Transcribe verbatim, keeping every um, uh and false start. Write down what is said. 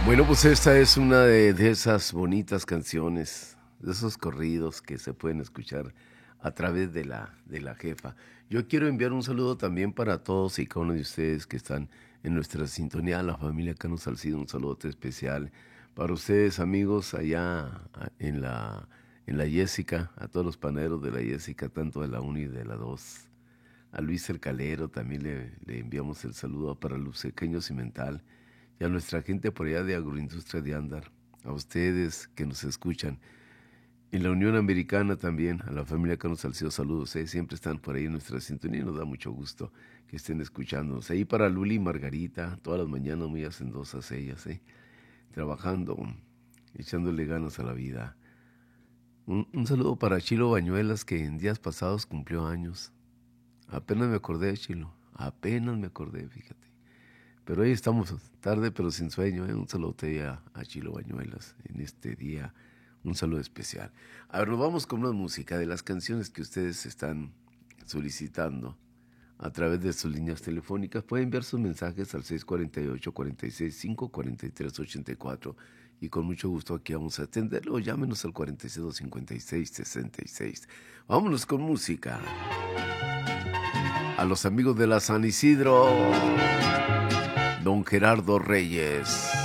Bueno, pues esta es una de, de esas bonitas canciones, de esos corridos que se pueden escuchar a través de la, de la jefa. Yo quiero enviar un saludo también para todos y cada uno de ustedes que están en nuestra sintonía, la familia Cano Salcido, un saludo especial para ustedes, amigos, allá a- en la, en la Jessica, a todos los panaderos de la Jessica, tanto de la uno y de la dos. A Luis el Calero también le, le enviamos el saludo para Lucequeño Cimental y a nuestra gente por allá de Agroindustria de Andar, a ustedes que nos escuchan. En la Unión Americana también, a la familia Cano Salcedo, saludos, ¿eh? Siempre están por ahí en nuestra sintonía y nos da mucho gusto que estén escuchándonos. Ahí para Luli y Margarita, todas las mañanas muy hacendosas ellas, ¿eh? Trabajando, echándole ganas a la vida. Un, un saludo para Chilo Bañuelas, que en días pasados cumplió años. Apenas me acordé de Chilo, apenas me acordé, fíjate. Pero hoy estamos tarde, pero sin sueño, ¿eh? Un saludo a, a Chilo Bañuelas en este día, un saludo especial. A ver, nos vamos con una música de las canciones que ustedes están solicitando a través de sus líneas telefónicas. Pueden enviar sus mensajes al seis cuatro ocho, cuatro seis cinco, cuatro tres ocho cuatro y con mucho gusto aquí vamos a atenderlo. Llámenos al cuatro dos cinco seis, seis seis. Vámonos con música. A los amigos de la San Isidro, Don Gerardo Reyes.